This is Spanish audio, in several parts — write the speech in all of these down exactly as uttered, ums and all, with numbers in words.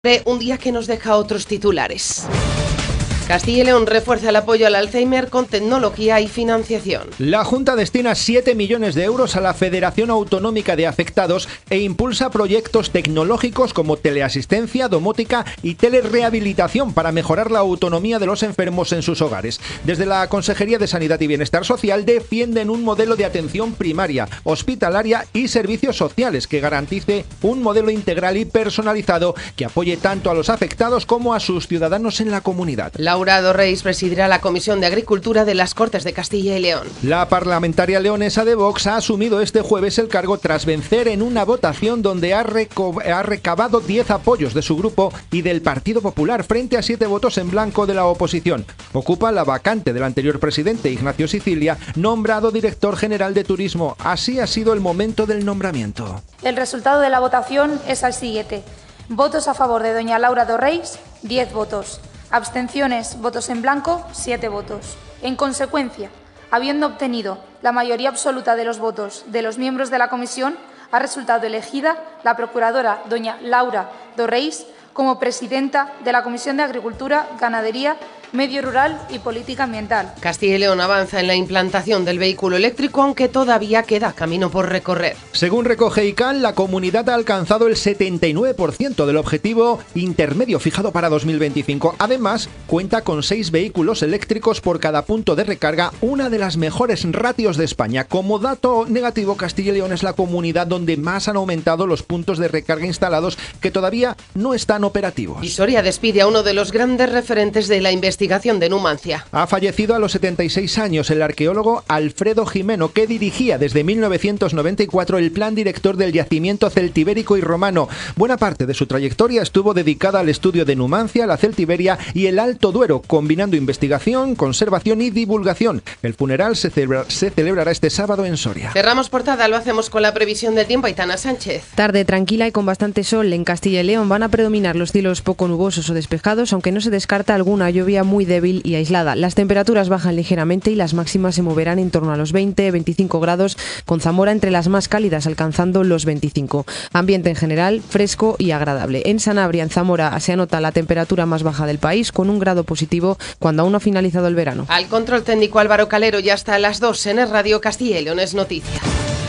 Un día que nos deja otros titulares. Castilla y León refuerza el apoyo al Alzheimer con tecnología y financiación. La Junta destina siete millones de euros a la Federación Autonómica de Afectados e impulsa proyectos tecnológicos como teleasistencia, domótica y telerehabilitación para mejorar la autonomía de los enfermos en sus hogares. Desde la Consejería de Sanidad y Bienestar Social defienden un modelo de atención primaria, hospitalaria y servicios sociales que garantice un modelo integral y personalizado que apoye tanto a los afectados como a sus ciudadanos en la comunidad. Laura Dorreis presidirá la Comisión de Agricultura de las Cortes de Castilla y León. La parlamentaria leonesa de Vox ha asumido este jueves el cargo tras vencer en una votación donde ha, reco- ha recabado diez apoyos de su grupo y del Partido Popular frente a siete votos en blanco de la oposición. Ocupa la vacante del anterior presidente Ignacio Sicilia, nombrado director general de Turismo. Así ha sido el momento del nombramiento. El resultado de la votación es el siguiente. Votos a favor de doña Laura Dorreis, diez votos. Abstenciones, votos en blanco, siete votos. En consecuencia, habiendo obtenido la mayoría absoluta de los votos de los miembros de la comisión, ha resultado elegida la procuradora doña Laura Dorreis como presidenta de la Comisión de Agricultura, Ganadería, Medio Rural y Política Ambiental. Castilla y León avanza en la implantación del vehículo eléctrico, aunque todavía queda camino por recorrer. Según recoge I C A L, la comunidad ha alcanzado el setenta y nueve por ciento del objetivo intermedio fijado para dos mil veinticinco. Además, cuenta con seis vehículos eléctricos por cada punto de recarga, una de las mejores ratios de España. Como dato negativo, Castilla y León es la comunidad donde más han aumentado los puntos de recarga instalados, que todavía no están operativos. Y Soria despide a uno de los grandes referentes de la investigación de Numancia. Ha fallecido a los setenta y seis años el arqueólogo Alfredo Jimeno, que dirigía desde mil novecientos noventa y cuatro el plan director del yacimiento celtibérico y romano. Buena parte de su trayectoria estuvo dedicada al estudio de Numancia, la Celtiberia y el Alto Duero, combinando investigación, conservación y divulgación. El funeral se, celebra, se celebrará este sábado en Soria. Cerramos portada, lo hacemos con la previsión del tiempo. Aitana Sánchez. Tarde tranquila y con bastante sol. En Castilla y León van a predominar los cielos poco nubosos o despejados, aunque no se descarta alguna lluvia muy débil y aislada. Las temperaturas bajan ligeramente y las máximas se moverán en torno a los veinte a veinticinco grados, con Zamora entre las más cálidas, alcanzando los veinticinco. Ambiente en general fresco y agradable. En Sanabria, en Zamora, se anota la temperatura más baja del país, con un grado positivo cuando aún no ha finalizado el verano. Al control técnico Álvaro Calero, ya hasta las dos en el Radio Castilla y León es noticia.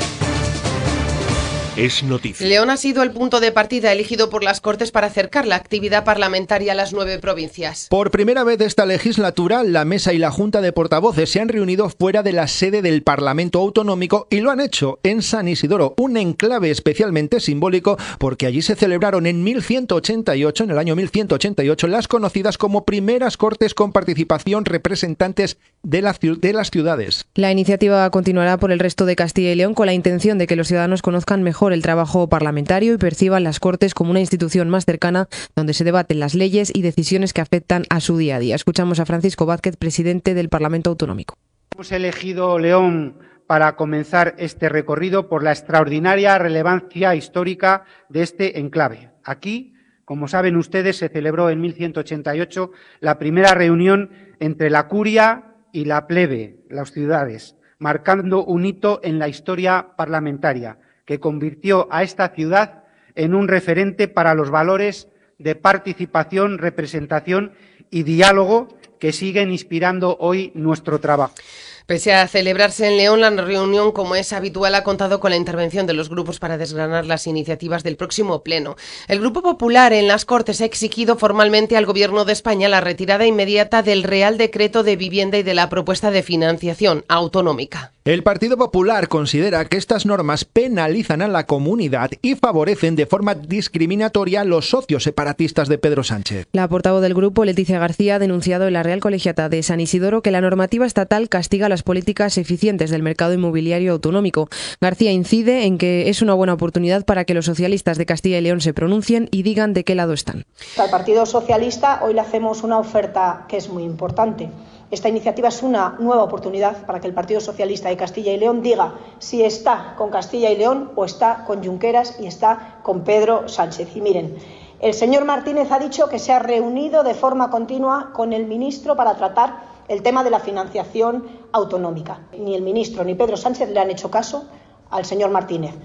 Es noticia. León ha sido el punto de partida elegido por las Cortes para acercar la actividad parlamentaria a las nueve provincias. Por primera vez de esta legislatura, la Mesa y la Junta de Portavoces se han reunido fuera de la sede del Parlamento Autonómico y lo han hecho en San Isidoro, un enclave especialmente simbólico porque allí se celebraron en mil ciento ochenta y ocho, en el año mil ciento ochenta y ocho, las conocidas como primeras Cortes con participación representantes de, la, de las ciudades. La iniciativa continuará por el resto de Castilla y León con la intención de que los ciudadanos conozcan mejor el trabajo parlamentario y perciban las Cortes como una institución más cercana donde se debaten las leyes y decisiones que afectan a su día a día. Escuchamos a Francisco Vázquez, presidente del Parlamento Autonómico. Hemos elegido León para comenzar este recorrido por la extraordinaria relevancia histórica de este enclave. Aquí, como saben ustedes, se celebró en mil ciento ochenta y ocho la primera reunión entre la curia y la plebe, las ciudades, marcando un hito en la historia parlamentaria, que convirtió a esta ciudad en un referente para los valores de participación, representación y diálogo que siguen inspirando hoy nuestro trabajo. Pese a celebrarse en León, la reunión, como es habitual, ha contado con la intervención de los grupos para desgranar las iniciativas del próximo pleno. El Grupo Popular en las Cortes ha exigido formalmente al Gobierno de España la retirada inmediata del Real Decreto de Vivienda y de la propuesta de financiación autonómica. El Partido Popular considera que estas normas penalizan a la comunidad y favorecen de forma discriminatoria a los socios separatistas de Pedro Sánchez. La portavoz del grupo, Leticia García, ha denunciado en la Real Colegiata de San Isidoro que la normativa estatal castiga las políticas eficientes del mercado inmobiliario autonómico. García incide en que es una buena oportunidad para que los socialistas de Castilla y León se pronuncien y digan de qué lado están. Al Partido Socialista hoy le hacemos una oferta que es muy importante. Esta iniciativa es una nueva oportunidad para que el Partido Socialista de Castilla y León diga si está con Castilla y León o está con Junqueras y está con Pedro Sánchez. Y miren, el señor Martínez ha dicho que se ha reunido de forma continua con el ministro para tratar el tema de la financiación autonómica. Ni el ministro ni Pedro Sánchez le han hecho caso al señor Martínez.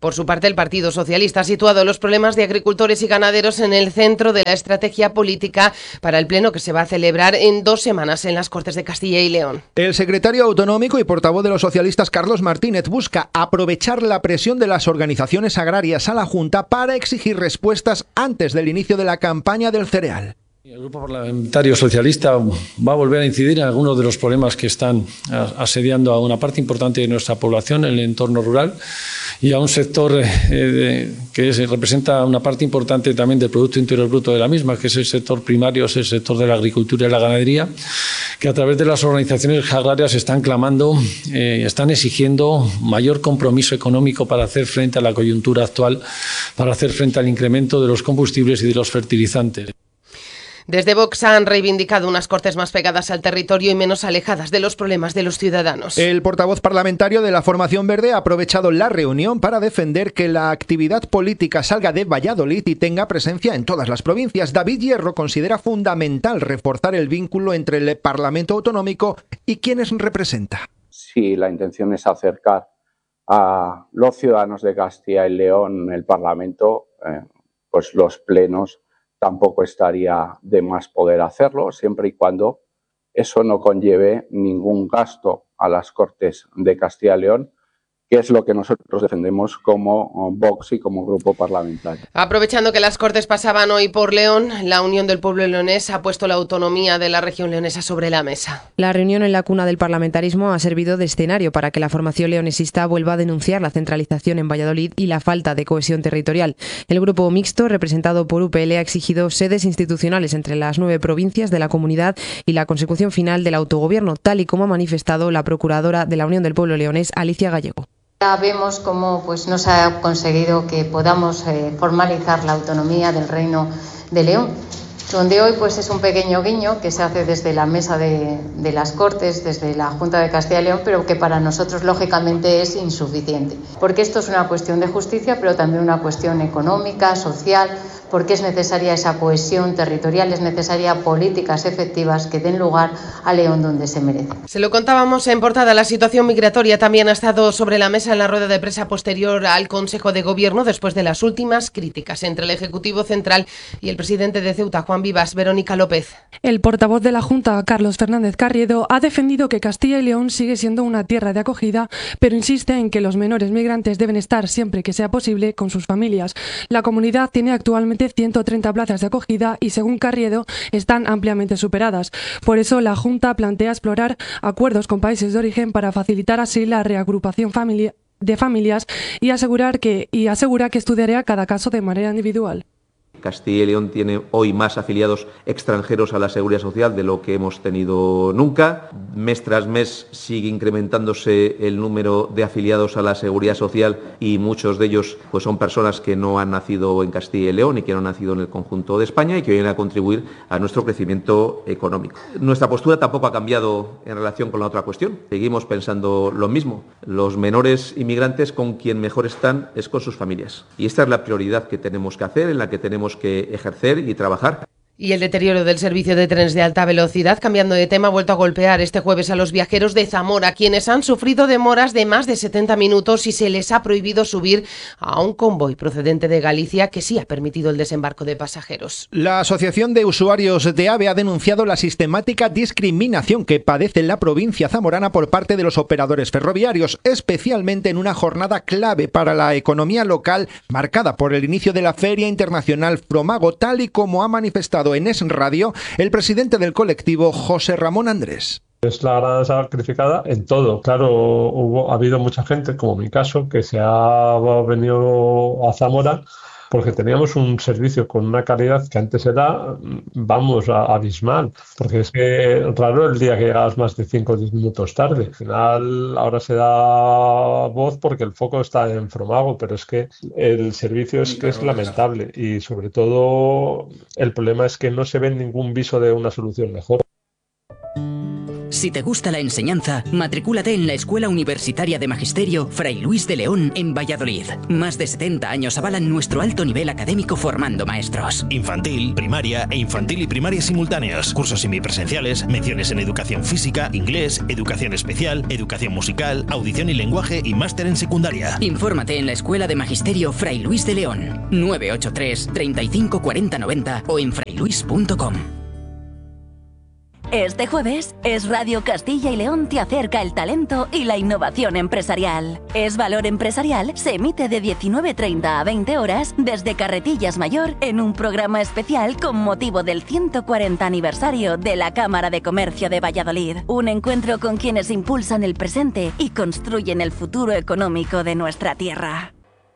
Por su parte, el Partido Socialista ha situado los problemas de agricultores y ganaderos en el centro de la estrategia política para el pleno que se va a celebrar en dos semanas en las Cortes de Castilla y León. El secretario autonómico y portavoz de los socialistas, Carlos Martínez, busca aprovechar la presión de las organizaciones agrarias a la Junta para exigir respuestas antes del inicio de la campaña del cereal. El Grupo Parlamentario Socialista va a volver a incidir en algunos de los problemas que están asediando a una parte importante de nuestra población en el entorno rural y a un sector eh, que es, representa una parte importante también del Producto Interior Bruto de la misma, que es el sector primario, es el sector de la agricultura y la ganadería, que a través de las organizaciones agrarias están clamando, eh, están exigiendo mayor compromiso económico para hacer frente a la coyuntura actual, para hacer frente al incremento de los combustibles y de los fertilizantes. Desde Vox han reivindicado unas Cortes más pegadas al territorio y menos alejadas de los problemas de los ciudadanos. El portavoz parlamentario de la Formación Verde ha aprovechado la reunión para defender que la actividad política salga de Valladolid y tenga presencia en todas las provincias. David Hierro considera fundamental reforzar el vínculo entre el Parlamento Autonómico y quienes representa. Si la intención es acercar a los ciudadanos de Castilla y León el Parlamento, eh, pues los plenos tampoco estaría de más poder hacerlo, siempre y cuando eso no conlleve ningún gasto a las Cortes de Castilla y León, que es lo que nosotros defendemos como Vox y como grupo parlamentario. Aprovechando que las Cortes pasaban hoy por León, la Unión del Pueblo Leonés ha puesto la autonomía de la región leonesa sobre la mesa. La reunión en la cuna del parlamentarismo ha servido de escenario para que la formación leonesista vuelva a denunciar la centralización en Valladolid y la falta de cohesión territorial. El grupo mixto, representado por U P L, ha exigido sedes institucionales entre las nueve provincias de la comunidad y la consecución final del autogobierno, tal y como ha manifestado la procuradora de la Unión del Pueblo Leonés, Alicia Gallego. Ya vemos cómo pues, no se ha conseguido que podamos eh, formalizar la autonomía del Reino de León, donde hoy pues, es un pequeño guiño que se hace desde la mesa de, de las Cortes, desde la Junta de Castilla y León, pero que para nosotros lógicamente es insuficiente, porque esto es una cuestión de justicia, pero también una cuestión económica, social, porque es necesaria esa cohesión territorial, es necesaria políticas efectivas que den lugar a León donde se merece. Se lo contábamos en portada, la situación migratoria también ha estado sobre la mesa en la rueda de prensa posterior al Consejo de Gobierno después de las últimas críticas entre el Ejecutivo Central y el presidente de Ceuta, Juan Vivas. Verónica López. El portavoz de la Junta, Carlos Fernández Carriedo, ha defendido que Castilla y León sigue siendo una tierra de acogida, pero insiste en que los menores migrantes deben estar siempre que sea posible con sus familias. La comunidad tiene actualmente ciento treinta plazas de acogida y, según Carriedo, están ampliamente superadas. Por eso, la Junta plantea explorar acuerdos con países de origen para facilitar así la reagrupación familiar de familias y asegurar que y asegura que estudiará cada caso de manera individual. Castilla y León tiene hoy más afiliados extranjeros a la Seguridad Social de lo que hemos tenido nunca. Mes tras mes sigue incrementándose el número de afiliados a la Seguridad Social y muchos de ellos pues, son personas que no han nacido en Castilla y León y que no han nacido en el conjunto de España y que vienen a contribuir a nuestro crecimiento económico. Nuestra postura tampoco ha cambiado en relación con la otra cuestión. Seguimos pensando lo mismo. Los menores inmigrantes con quien mejor están es con sus familias. Y esta es la prioridad que tenemos que hacer, en la que tenemos que ejercer y trabajar. Y el deterioro del servicio de trenes de alta velocidad, cambiando de tema, ha vuelto a golpear este jueves a los viajeros de Zamora, quienes han sufrido demoras de más de setenta minutos y se les ha prohibido subir a un convoy procedente de Galicia que sí ha permitido el desembarco de pasajeros. La Asociación de Usuarios de AVE ha denunciado la sistemática discriminación que padece la provincia zamorana por parte de los operadores ferroviarios, especialmente en una jornada clave para la economía local marcada por el inicio de la Feria Internacional Fromago, tal y como ha manifestado en Es Radio el presidente del colectivo, José Ramón Andrés. Es la gran sacrificada en todo. Claro, hubo, ha habido mucha gente, como mi caso, que se ha venido a Zamora porque teníamos un servicio con una calidad que antes era, vamos, abismal. Porque es que raro el día que llegabas más de cinco o diez minutos tarde. Al final ahora se da voz porque el foco está en Fromago, pero es que el servicio es que es lamentable. Y sobre todo el problema es que no se ve ningún viso de una solución mejor. Si te gusta la enseñanza, matricúlate en la Escuela Universitaria de Magisterio Fray Luis de León en Valladolid. Más de setenta años avalan nuestro alto nivel académico formando maestros. Infantil, primaria e infantil y primaria simultáneos. Cursos semipresenciales, menciones en educación física, inglés, educación especial, educación musical, audición y lenguaje y máster en secundaria. Infórmate en la Escuela de Magisterio Fray Luis de León. nueve ocho tres, treinta y cinco, cuarenta, noventa o en frayluis punto com. Este jueves, Es Radio Castilla y León te acerca el talento y la innovación empresarial. Es Valor Empresarial se emite de diecinueve treinta a veinte horas desde Carretillas Mayor en un programa especial con motivo del ciento cuarenta aniversario de la Cámara de Comercio de Valladolid. Un encuentro con quienes impulsan el presente y construyen el futuro económico de nuestra tierra.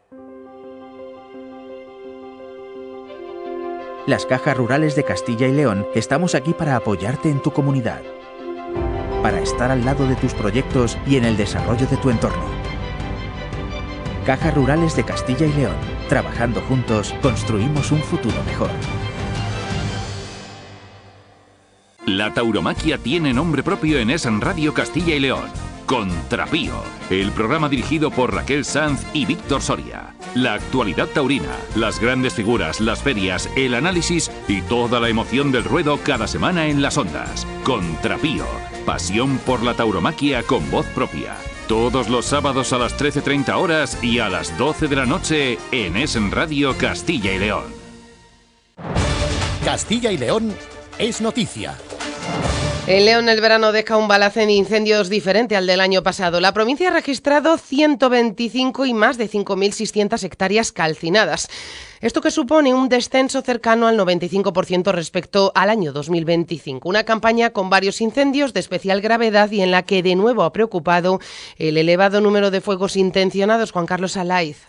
Las Cajas Rurales de Castilla y León estamos aquí para apoyarte en tu comunidad, para estar al lado de tus proyectos y en el desarrollo de tu entorno. Cajas Rurales de Castilla y León. Trabajando juntos, construimos un futuro mejor. La tauromaquia tiene nombre propio en Es Radio Castilla y León. Contrapío, el programa dirigido por Raquel Sanz y Víctor Soria. La actualidad taurina, las grandes figuras, las ferias, el análisis y toda la emoción del ruedo cada semana en las ondas. Contrapío, pasión por la tauromaquia con voz propia. Todos los sábados a las trece treinta horas y a las doce de la noche en Es Radio Castilla y León. Castilla y León es noticia. En León el verano deja un balance en incendios diferente al del año pasado. La provincia ha registrado ciento veinticinco y más de cinco mil seiscientas hectáreas calcinadas. Esto que supone un descenso cercano al noventa y cinco por ciento respecto al año dos mil veinticinco. Una campaña con varios incendios de especial gravedad y en la que de nuevo ha preocupado el elevado número de fuegos intencionados. Juan Carlos Alaiz.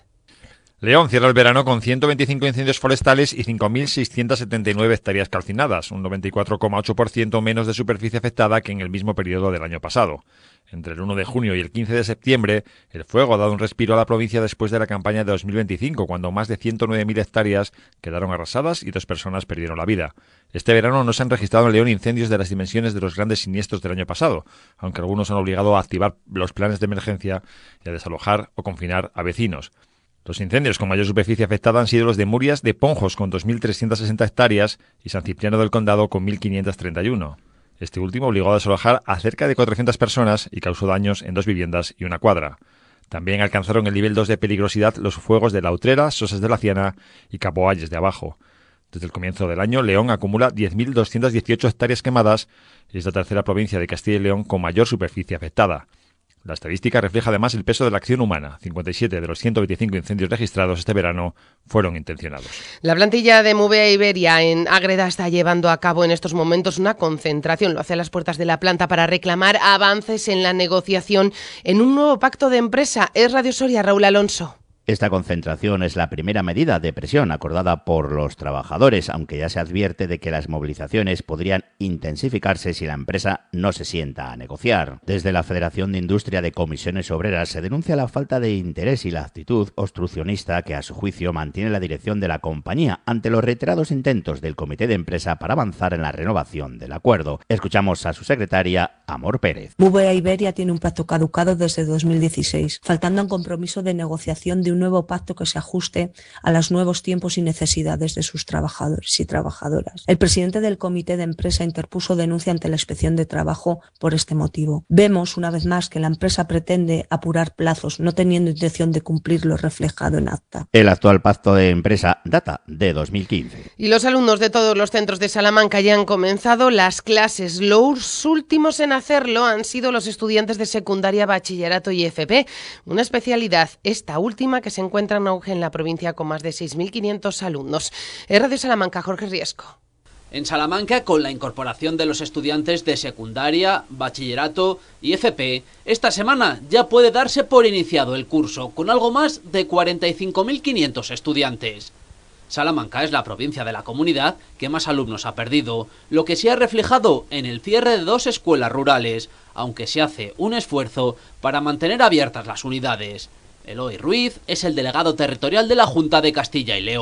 León cierra el verano con ciento veinticinco incendios forestales y cinco mil seiscientas setenta y nueve hectáreas calcinadas, un noventa y cuatro coma ocho por ciento menos de superficie afectada que en el mismo periodo del año pasado. Entre el uno de junio y el quince de septiembre, el fuego ha dado un respiro a la provincia después de la campaña de dos mil veinticinco, cuando más de ciento nueve mil hectáreas quedaron arrasadas y dos personas perdieron la vida. Este verano no se han registrado en León incendios de las dimensiones de los grandes siniestros del año pasado, aunque algunos han obligado a activar los planes de emergencia y a desalojar o confinar a vecinos. Los incendios con mayor superficie afectada han sido los de Murias de Ponjos con dos mil trescientas sesenta hectáreas y San Cipriano del Condado con mil quinientas treinta y uno. Este último obligó a desalojar a cerca de cuatrocientas personas y causó daños en dos viviendas y una cuadra. También alcanzaron el nivel dos de peligrosidad los fuegos de La Utrera, Sosas de la Ciana y Capoalles de Abajo. Desde el comienzo del año, León acumula diez mil doscientas dieciocho hectáreas quemadas y es la tercera provincia de Castilla y León con mayor superficie afectada. La estadística refleja además el peso de la acción humana. cincuenta y siete de los ciento veinticinco incendios registrados este verano fueron intencionados. La plantilla de Movea Iberia en Ágreda está llevando a cabo en estos momentos una concentración. Lo hace a las puertas de la planta para reclamar avances en la negociación en un nuevo pacto de empresa. Es Radio Soria, Raúl Alonso. Esta concentración es la primera medida de presión acordada por los trabajadores, aunque ya se advierte de que las movilizaciones podrían intensificarse si la empresa no se sienta a negociar. Desde la Federación de Industria de Comisiones Obreras se denuncia la falta de interés y la actitud obstruccionista que a su juicio mantiene la dirección de la compañía ante los reiterados intentos del comité de empresa para avanzar en la renovación del acuerdo. Escuchamos a su secretaria, Amor Pérez. Movea Iberia tiene un pacto caducado desde dos mil dieciséis, faltando un compromiso de negociación de un nuevo pacto que se ajuste a los nuevos tiempos y necesidades de sus trabajadores y trabajadoras. El presidente del comité de empresa interpuso denuncia ante la Inspección de Trabajo por este motivo. Vemos una vez más que la empresa pretende apurar plazos, no teniendo intención de cumplir lo reflejado en acta. El actual pacto de empresa data de dos mil quince. Y los alumnos de todos los centros de Salamanca ya han comenzado las clases. Los últimos en hacerlo han sido los estudiantes de secundaria, bachillerato y F P, una especialidad, esta última que se encuentra en auge en la provincia con más de seis mil quinientos alumnos. Es Radio Salamanca, Jorge Riesco. En Salamanca, con la incorporación de los estudiantes de secundaria, bachillerato y F P, esta semana ya puede darse por iniciado el curso, con algo más de cuarenta y cinco mil quinientos estudiantes. Salamanca es la provincia de la comunidad que más alumnos ha perdido, lo que se ha reflejado en el cierre de dos escuelas rurales, aunque se hace un esfuerzo para mantener abiertas las unidades. Eloy Ruiz es el delegado territorial de la Junta de Castilla y León.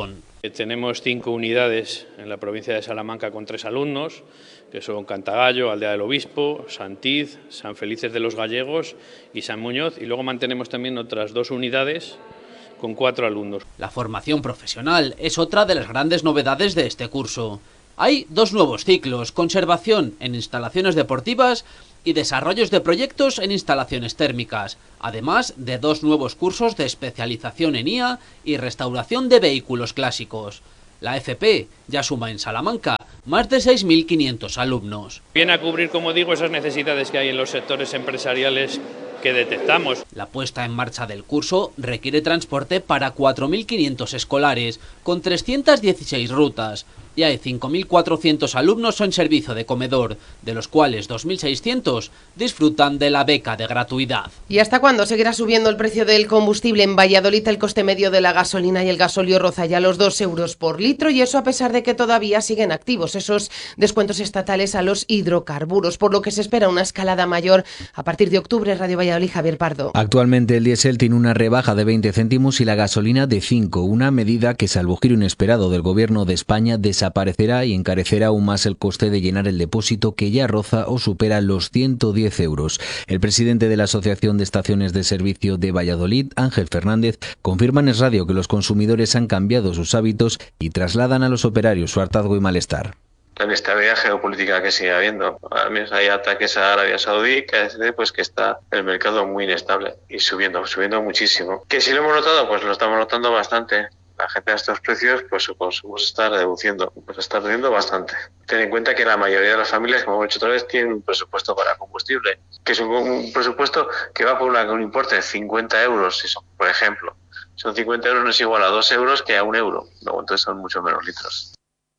Tenemos cinco unidades en la provincia de Salamanca con tres alumnos, que son Cantagallo, Aldea del Obispo, Santiz, San Felices de los Gallegos y San Muñoz, y luego mantenemos también otras dos unidades con cuatro alumnos. La formación profesional es otra de las grandes novedades de este curso. Hay dos nuevos ciclos: conservación en instalaciones deportivas y desarrollos de proyectos en instalaciones térmicas, además de dos nuevos cursos de especialización en I A y restauración de vehículos clásicos. La F P ya suma en Salamanca más de seis mil quinientos alumnos. Viene a cubrir, como digo, esas necesidades que hay en los sectores empresariales que detectamos. La puesta en marcha del curso requiere transporte para cuatro mil quinientos escolares, con trescientas dieciséis rutas, y hay cinco mil cuatrocientos alumnos en servicio de comedor, de los cuales dos mil seiscientos disfrutan de la beca de gratuidad. ¿Y hasta cuándo seguirá subiendo el precio del combustible? En Valladolid el coste medio de la gasolina y el gasóleo roza ya los dos euros por litro, y eso a pesar de que todavía siguen activos esos descuentos estatales a los hidrocarburos, por lo que se espera una escalada mayor a partir de octubre. Radio Valladolid, Javier Pardo. Actualmente el diésel tiene una rebaja de veinte céntimos y la gasolina de cinco, una medida que, salvo giro inesperado del Gobierno de España, desaparecerá y encarecerá aún más el coste de llenar el depósito, que ya roza o supera los ciento diez euros. El presidente de la Asociación de Estaciones de Servicio de Valladolid, Ángel Fernández, confirma en Es Radio que los consumidores han cambiado sus hábitos y trasladan a los operarios su hartazgo y malestar. La inestabilidad geopolítica que sigue habiendo. Al menos hay ataques a Arabia Saudí, que hace pues que está el mercado muy inestable y subiendo, subiendo muchísimo. Que si lo hemos notado, pues lo estamos notando bastante. La gente a estos precios, pues su consumo se está reduciendo, pues está reduciendo bastante. Ten en cuenta que la mayoría de las familias, como hemos dicho otra vez, tienen un presupuesto para combustible, que es un, un presupuesto que va por una, un importe de cincuenta euros, si son, por ejemplo. Son cincuenta euros, no es igual a dos euros que a un euro. Luego entonces son mucho menos litros.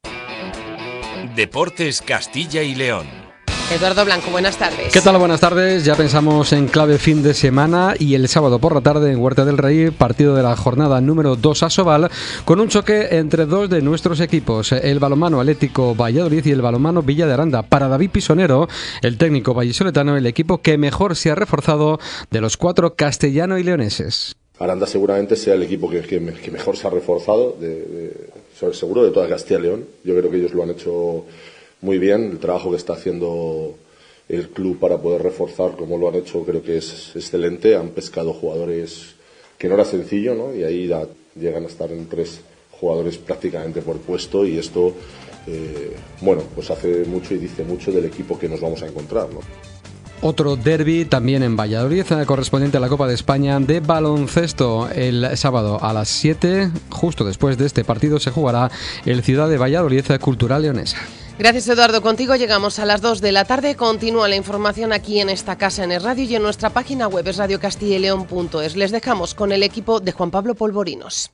Deportes Castilla y León. Eduardo Blanco, buenas tardes. ¿Qué tal? Buenas tardes. Ya pensamos en clave fin de semana y el sábado por la tarde en Huerta del Rey, partido de la jornada número dos a Sobal, con un choque entre dos de nuestros equipos, el balonmano Atlético Valladolid y el balonmano Villa de Aranda. Para David Pisonero, el técnico vallisoletano, el equipo que mejor se ha reforzado de los cuatro castellano y leoneses. Aranda seguramente sea el equipo que, que, que mejor se ha reforzado, de, de, seguro de toda Castilla y León. Yo creo que ellos lo han hecho muy bien. El trabajo que está haciendo el club para poder reforzar como lo han hecho creo que es excelente. Han pescado jugadores que no era sencillo, ¿no? Y ahí da, llegan a estar en tres jugadores prácticamente por puesto, y esto eh, bueno, pues hace mucho y dice mucho del equipo que nos vamos a encontrar, ¿no? Otro derbi también en Valladolid, correspondiente a la Copa de España de baloncesto. El sábado a las siete, justo después de este partido, se jugará el Ciudad de Valladolid Cultural Leonesa. Gracias, Eduardo. Contigo llegamos a las dos de la tarde. Continúa la información aquí en esta casa en Es Radio y en nuestra página web es radio castilla y león punto es. Les dejamos con el equipo de Juan Pablo Polvorinos.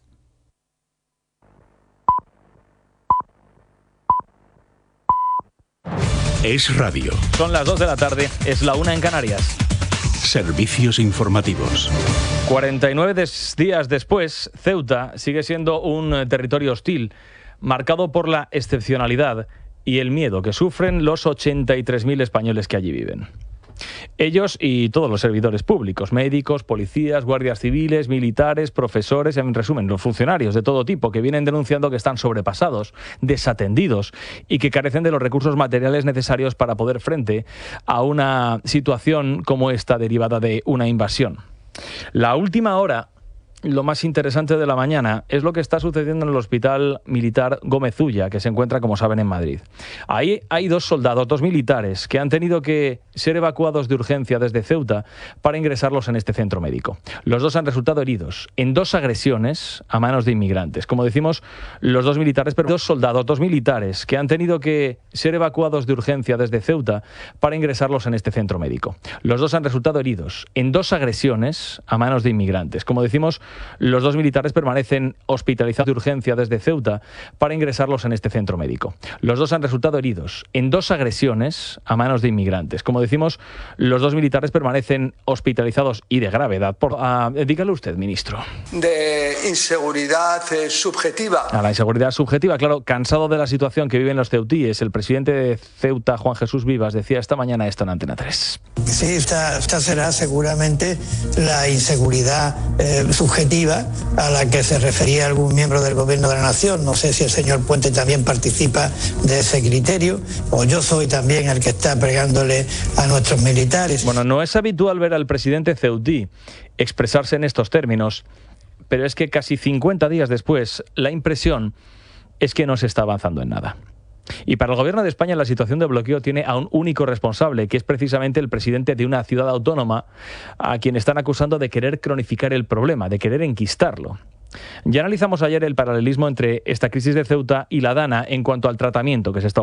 Es Radio. Son las dos de la tarde, es la una en Canarias. Servicios informativos. cuarenta y nueve des- días después, Ceuta sigue siendo un territorio hostil, marcado por la excepcionalidad y el miedo que sufren los ochenta y tres mil españoles que allí viven. Ellos y todos los servidores públicos, médicos, policías, guardias civiles, militares, profesores, en resumen, los funcionarios de todo tipo que vienen denunciando que están sobrepasados, desatendidos y que carecen de los recursos materiales necesarios para poder frente a una situación como esta derivada de una invasión. La última hora, lo más interesante de la mañana, es lo que está sucediendo en el Hospital Militar Gómez Ulla, que se encuentra, como saben, en Madrid. Ahí hay dos soldados, dos militares, que han tenido que ser evacuados de urgencia desde Ceuta para ingresarlos en este centro médico. Los dos han resultado heridos en dos agresiones a manos de inmigrantes. Como decimos, los dos militares, pero dos soldados, dos militares, que han tenido que ser evacuados de urgencia desde Ceuta para ingresarlos en este centro médico. Los dos han resultado heridos en dos agresiones a manos de inmigrantes. Como decimos, los dos militares permanecen hospitalizados de urgencia desde Ceuta para ingresarlos en este centro médico. Los dos han resultado heridos en dos agresiones a manos de inmigrantes. Como decimos, los dos militares permanecen hospitalizados y de gravedad. Por, uh, dígale usted, ministro. De inseguridad eh, subjetiva. A la inseguridad subjetiva, claro, cansado de la situación que viven los ceutíes, el presidente de Ceuta, Juan Jesús Vivas, decía esta mañana esto en Antena tres. Sí, esta, esta será seguramente la inseguridad eh, subjetiva subjetiva a la que se refería algún miembro del Gobierno de la Nación. No sé si el señor Puente también participa de ese criterio, o yo soy también el que está pregándole a nuestros militares. Bueno, no es habitual ver al presidente ceutí expresarse en estos términos, pero es que casi cincuenta días después, la impresión es que no se está avanzando en nada. Y para el Gobierno de España la situación de bloqueo tiene a un único responsable, que es precisamente el presidente de una ciudad autónoma a quien están acusando de querer cronificar el problema, de querer enquistarlo. Ya analizamos ayer el paralelismo entre esta crisis de Ceuta y la Dana en cuanto al tratamiento que se está